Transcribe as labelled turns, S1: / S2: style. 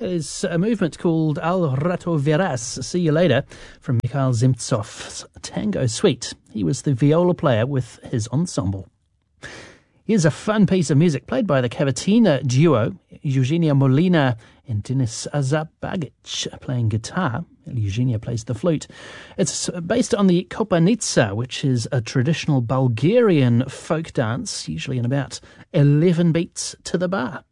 S1: is a movement called Al Rato Verás, See You Later, from Mikhail Zemtsov's Tango Suite. He was the viola player with his ensemble. Here's a fun piece of music played by the Cavatina duo, Eugenia Molina and Denis Azabagic playing guitar. Eugenia plays the flute. It's based on the Kopanica, which is a traditional Bulgarian folk dance, usually in about 11 beats to the bar.